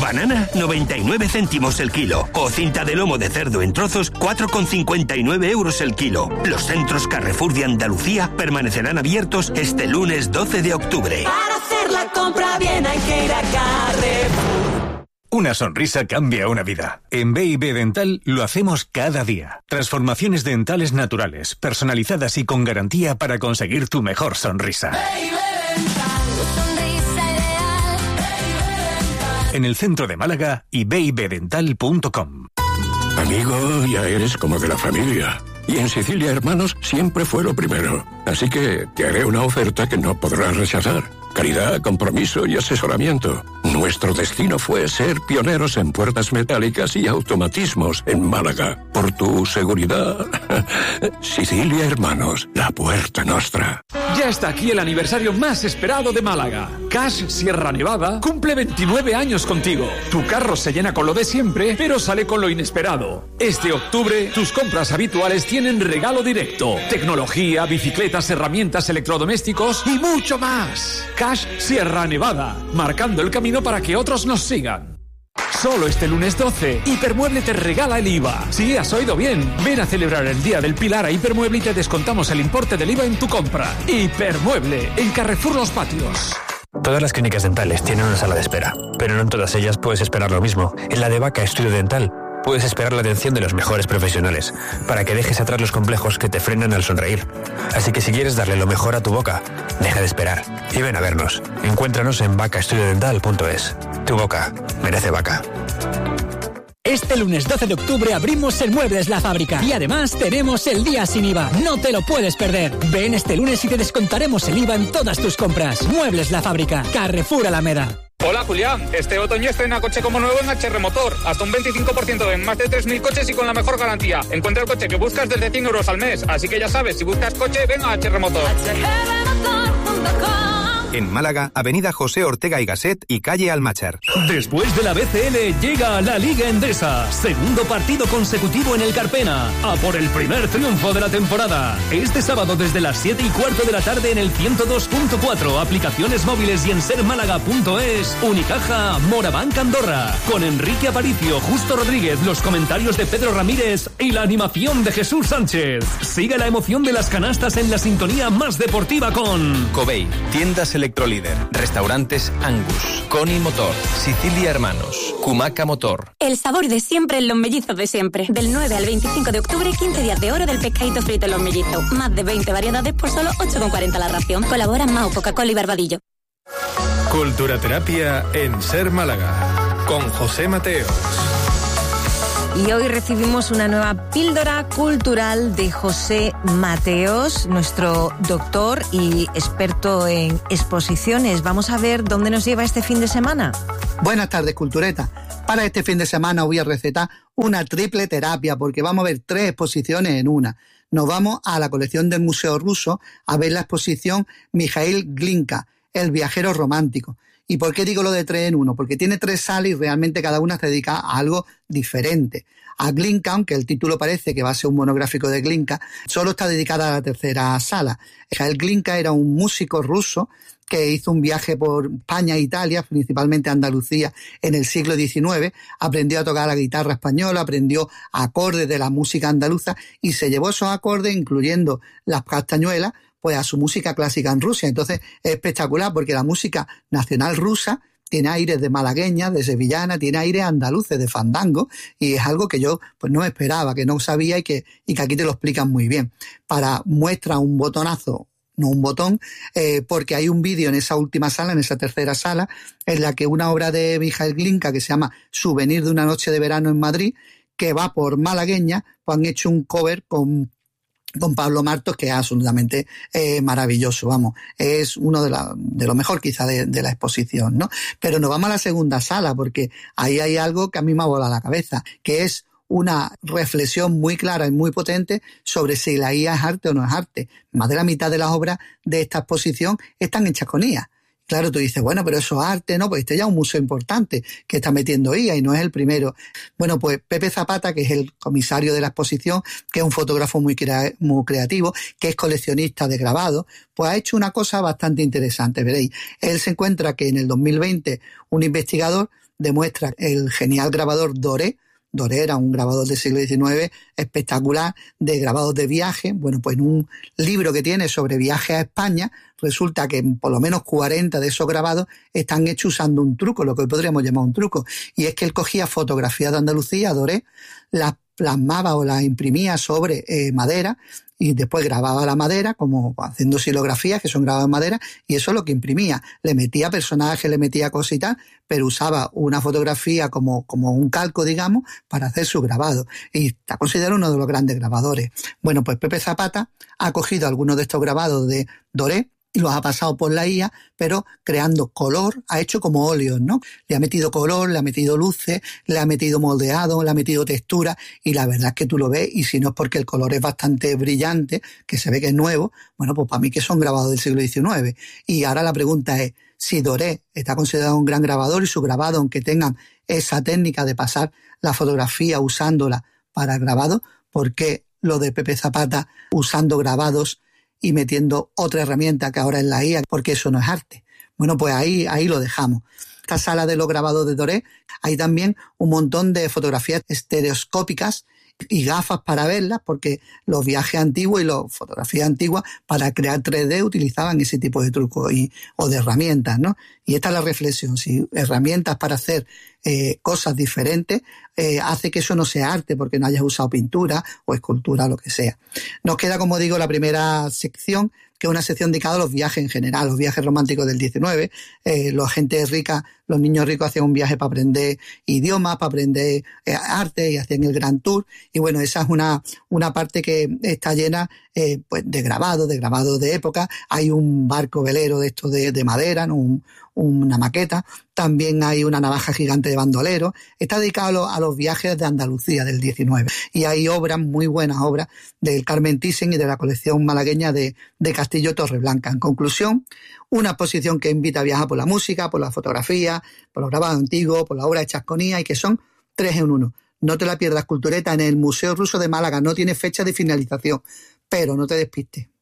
Banana, 99 céntimos el kilo. O cinta de lomo de cerdo en trozos, 4,59 euros el kilo. Los centros Carrefour de Andalucía permanecerán abiertos este lunes 12 de octubre. Para hacer la compra bien hay que ir a Carrefour. Una sonrisa cambia una vida. En B&B Dental lo hacemos cada día. Transformaciones dentales naturales, personalizadas y con garantía para conseguir tu mejor sonrisa. En el centro de Málaga y babydental.com. Amigo, ya eres como de la familia. Y en Sicilia Hermanos siempre fue lo primero. Así que te haré una oferta que no podrás rechazar. Calidad, compromiso y asesoramiento. Nuestro destino fue ser pioneros en puertas metálicas y automatismos en Málaga. Por tu seguridad. Sicilia Hermanos, la puerta nostra. Ya está aquí el aniversario más esperado de Málaga. Cash Sierra Nevada cumple 29 años contigo. Tu carro se llena con lo de siempre, pero sale con lo inesperado. Este octubre, tus compras habituales tienen regalo directo. Tecnología, bicicletas, herramientas, electrodomésticos y mucho más. Cash Sierra Nevada, marcando el camino para que otros nos sigan. Solo este lunes 12, Hipermueble te regala el IVA. Sí, has oído bien. Ven a celebrar el Día del Pilar a Hipermueble y te descontamos el importe del IVA en tu compra. Hipermueble, en Carrefour Los Patios. Todas las clínicas dentales tienen una sala de espera, pero no en todas ellas puedes esperar lo mismo. En la de Vaca Estudio Dental puedes esperar la atención de los mejores profesionales para que dejes atrás los complejos que te frenan al sonreír. Así que si quieres darle lo mejor a tu boca, deja de esperar y ven a vernos. Encuéntranos en vacaestudiodental.es. Tu boca merece Vaca. Este lunes 12 de octubre abrimos en Muebles La Fábrica y además tenemos el día sin IVA. No te lo puedes perder. Ven este lunes y te descontaremos el IVA en todas tus compras. Muebles La Fábrica, Carrefour Alameda. Hola Julián, este otoño estrena coche como nuevo en HR Motor, hasta un 25% en más de 3.000 coches y con la mejor garantía. Encuentra el coche que buscas desde 100 euros al mes, así que ya sabes, si buscas coche, ven a HR Motor. En Málaga, Avenida José Ortega y Gasset y calle Almachar. Después de la BCL llega la Liga Endesa, segundo partido consecutivo en el Carpena, a por el primer triunfo de la temporada. Este sábado desde las 7:15 de la tarde en el 102.4, aplicaciones móviles y en sermálaga.es, Unicaja, Morabanc Andorra, con Enrique Aparicio, Justo Rodríguez, los comentarios de Pedro Ramírez y la animación de Jesús Sánchez. Sigue la emoción de las canastas en la sintonía más deportiva con Covey, tiendas Electrolíder, restaurantes Angus, Coni Motor, Sicilia Hermanos, Cumaca Motor. El sabor de siempre en Los Mellizos de siempre. Del 9 al 25 de octubre, 15 días de oro del pescadito frito en Los Mellizos. Más de 20 variedades por solo 8,40 la ración. Colaboran Mao, Coca-Cola y Barbadillo. Culturaterapia en Ser Málaga, con José Mateos. Y hoy recibimos una nueva píldora cultural de José Mateos, nuestro doctor y experto en exposiciones. Vamos a ver dónde nos lleva este fin de semana. Buenas tardes, Cultureta. Para este fin de semana voy a recetar una triple terapia porque vamos a ver 3 exposiciones en una. Nos vamos a la colección del Museo Ruso a ver la exposición Mikhail Glinka, el viajero romántico. ¿Y por qué digo lo de 3 en 1? Porque tiene 3 salas y realmente cada una se dedica a algo diferente. A Glinka, aunque el título parece que va a ser un monográfico de Glinka, solo está dedicada a la tercera sala. Mikhail Glinka era un músico ruso que hizo un viaje por España e Italia, principalmente Andalucía, en el siglo XIX, aprendió a tocar la guitarra española, aprendió acordes de la música andaluza y se llevó esos acordes, incluyendo las castañuelas, pues a su música clásica en Rusia. Entonces es espectacular porque la música nacional rusa tiene aires de malagueña, de sevillana, tiene aires andaluces, de fandango, y es algo que yo pues no esperaba, que no sabía y que aquí te lo explican muy bien. Para muestra un botonazo, no un botón, porque hay un vídeo en esa última sala, en esa tercera sala, en la que una obra de Mikhail Glinka que se llama Souvenir de una noche de verano en Madrid, que va por malagueña, pues han hecho un cover con Pablo Martos, que es absolutamente maravilloso, vamos, es uno de lo mejor quizá de la exposición, ¿no? Pero nos vamos a la segunda sala, porque ahí hay algo que a mí me ha volado la cabeza, que es una reflexión muy clara y muy potente sobre si la IA es arte o no es arte. Más de la mitad de las obras de esta exposición están hechas con IA. Claro, tú dices, bueno, pero eso es arte, ¿no? Pues este ya es un museo importante que está metiendo IA y no es el primero. Bueno, pues Pepe Zapata, que es el comisario de la exposición, que es un fotógrafo muy creativo, que es coleccionista de grabados, pues ha hecho una cosa bastante interesante, veréis. Él se encuentra que en el 2020 un investigador demuestra el genial grabador Doré. Doré era un grabador del siglo XIX espectacular de grabados de viaje. Bueno, pues en un libro que tiene sobre viajes a España, resulta que por lo menos 40 de esos grabados están hechos usando un truco, lo que hoy podríamos llamar un truco. Y es que él cogía fotografías de Andalucía, Doré, las plasmaba o las imprimía sobre madera y después grababa la madera, como haciendo xilografías, que son grabados en madera, y eso es lo que imprimía. Le metía personajes, le metía cositas, pero usaba una fotografía como un calco, digamos, para hacer su grabado. Y está considerado uno de los grandes grabadores. Bueno, pues Pepe Zapata ha cogido algunos de estos grabados de Doré y los ha pasado por la IA, pero creando color, ha hecho como óleos, ¿no? Le ha metido color, le ha metido luces, le ha metido moldeado, le ha metido textura, y la verdad es que tú lo ves, y si no es porque el color es bastante brillante, que se ve que es nuevo, bueno, pues para mí que son grabados del siglo XIX. Y ahora la pregunta es, si Doré está considerado un gran grabador y su grabado, aunque tengan esa técnica de pasar la fotografía usándola para el grabado, ¿por qué lo de Pepe Zapata usando grabados y metiendo otra herramienta que ahora es la IA, porque eso no es arte? Bueno, pues ahí lo dejamos. Esta sala de los grabados de Doré hay también un montón de fotografías estereoscópicas y gafas para verlas, porque los viajes antiguos y las fotografías antiguas para crear 3D utilizaban ese tipo de trucos o de herramientas, ¿no? Y esta es la reflexión, si herramientas para hacer cosas diferentes hace que eso no sea arte porque no hayas usado pintura o escultura o lo que sea. Nos queda, como digo, la primera sección, que es una sección dedicada a los viajes en general, los viajes románticos del 19. La gente rica, los niños ricos hacían un viaje para aprender idiomas, para aprender arte, y hacían el Grand Tour. Y bueno, esa es una parte que está llena pues de grabados de época. Hay un barco velero de estos de madera, ¿no? Una maqueta. También hay una navaja gigante de bandolero. Está dedicado a los viajes de Andalucía del 19. Y hay obras, muy buenas obras, del Carmen Thyssen y de la colección malagueña de Castillo Torreblanca. En conclusión, una exposición que invita a viajar por la música, por la fotografía, por los grabados antiguos, por la obra de Chasconía, y que son 3 en 1. No te la pierdas, Cultureta, en el Museo Ruso de Málaga. No tiene fecha de finalización, pero no te despistes.